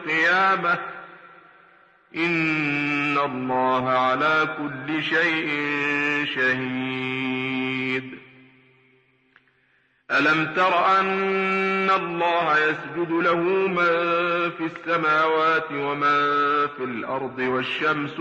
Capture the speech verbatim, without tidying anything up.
القيامة إن الله على كل شيء شهيد. ألم تر أن الله يسجد له من في السماوات ومن في الأرض والشمس